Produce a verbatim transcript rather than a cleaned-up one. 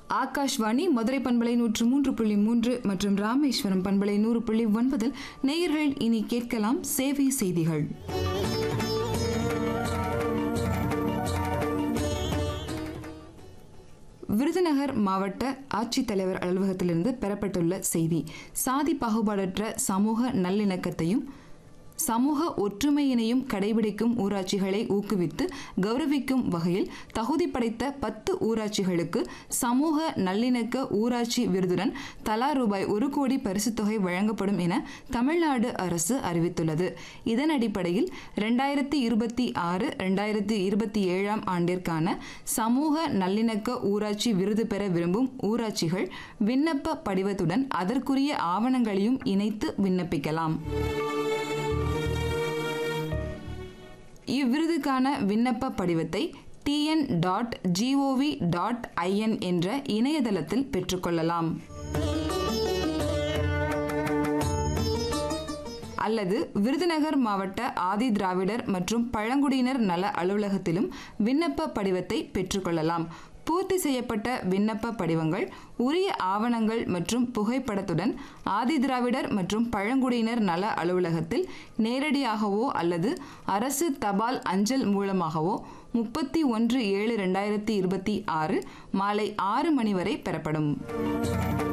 ஆகாஷ்வாணி மதுரை பண்பலை நூற்று மூன்று புள்ளி மூன்று மற்றும் ராமேஸ்வரம் பண்பலை நூறு புள்ளி ஒன்பதில் நேயர்கள் இனி கேட்கலாம் சேவை செய்திகள். விருதுநகர் மாவட்ட ஆட்சித்தலைவர் அலுவலகத்திலிருந்து பெறப்பட்டுள்ள செய்தி. சாதி பாகுபாடற்ற சமூக நல்லிணக்கத்தையும் சமூக ஒற்றுமையினையும் கடைபிடிக்கும் ஊராட்சிகளை ஊக்குவித்து கௌரவிக்கும் வகையில் தகுதி படைத்த பத்து ஊராட்சிகளுக்கு சமூக நல்லிணக்க ஊராட்சி விருதுடன் தலா ரூபாய் ஒரு கோடி பரிசுத் தொகை வழங்கப்படும் என தமிழ்நாடு அரசு அறிவித்துள்ளது. இதன் அடிப்படையில் இரண்டாயிரத்தி இருபத்தி ஆறு இரண்டாயிரத்தி இருபத்தி ஏழாம் ஆண்டிற்கான சமூக நல்லிணக்க ஊராட்சி விருது பெற விரும்பும் ஊராட்சிகள் விண்ணப்ப படிவத்துடன் அதற்குரிய ஆவணங்களையும் இணைத்து விண்ணப்பிக்கலாம். இவ்விருதுக்கான விண்ணப்ப படிவத்தை TN dot gov dot IN என்ற இணையதளத்தில் பெற்றுக்கொள்ளலாம். அல்லது விருதுநகர் மாவட்ட ஆதி திராவிடர் மற்றும் பழங்குடியினர் நல அலுவலகத்திலும் விண்ணப்ப படிவத்தை பெற்றுக்கொள்ளலாம். பூர்த்தி செய்யப்பட்ட விண்ணப்ப படிவங்கள் உரிய ஆவணங்கள் மற்றும் புகைப்படத்துடன் ஆதி திராவிடர் மற்றும் பழங்குடியினர் நல அலுவலகத்தில் நேரடியாகவோ அல்லது அரசு தபால் அஞ்சல் மூலமாகவோ முப்பத்தி ஒன்று ஏழு இரண்டாயிரத்தி இருபத்தி ஆறு மாலை ஆறு மணி வரை பெறப்படும்.